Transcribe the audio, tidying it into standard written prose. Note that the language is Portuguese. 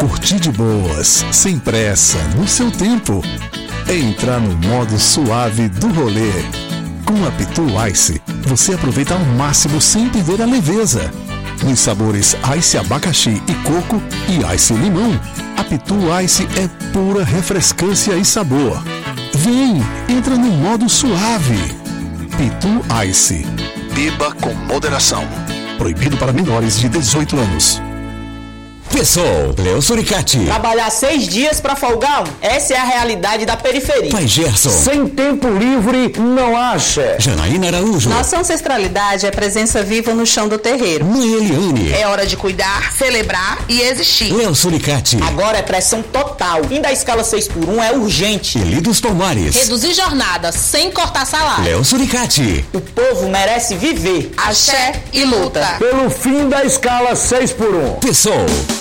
Curtir de boas, sem pressa, no seu tempo. Entrar no modo suave do rolê. Com a Pitu Ice, você aproveita ao máximo sem perder a leveza. Nos sabores Ice abacaxi e coco e Ice limão, a Pitu Ice é pura refrescância e sabor. Vem, entra no modo suave. Pitu Ice. Beba com moderação. Proibido para menores de 18 anos. Pessoal, Léo Suricati. Trabalhar 6 dias pra folgar? Essa é a realidade da periferia. Pai Gerson. Sem tempo livre, não acha. Janaína Araújo. Nossa ancestralidade é presença viva no chão do terreiro. Mãe Eliane. É hora de cuidar, celebrar e existir. Léo Suricati. Agora é pressão total. Fim da escala 6x1 é urgente. Elidos Palmares. Reduzir jornada sem cortar salário. Léo Suricati. O povo merece viver. Axé e luta. Pelo fim da escala 6x1. Pessoal.